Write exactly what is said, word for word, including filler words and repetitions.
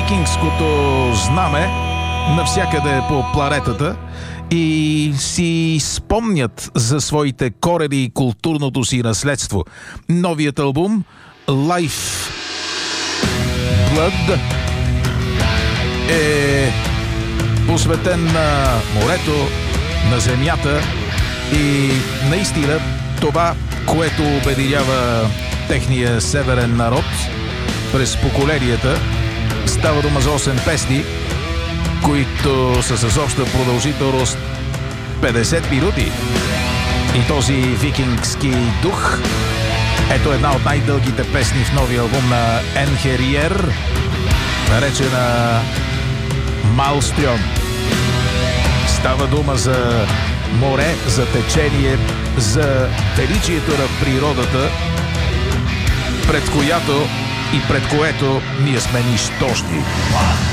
викингското знаме навсякъде по планетата и си спомнят за своите корени и културното си наследство. Новият албум Life Blood е посветен на морето, на земята и наистина това, което обединява техния северен народ през поколенията. Става дума за осем песни, които са с обща продължителност петдесет минути. И този викингски дух, ето една от най-дългите песни в новия албум на Енхериер, наречена Малстрьом. Става дума за море, за течение, за величието на природата, пред която и пред което ние сме нищожни.